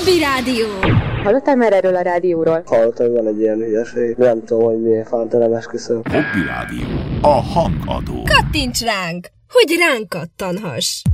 Hobby Rádió! Hallottál már erről a rádióról? Hallottam, hogy van egy ilyen hülyeség. Nem tudom, hogy miért fánt, nem esküszöm. Hobby Rádió. A hangadó. Kattints ránk, hogy ránk kattanhass!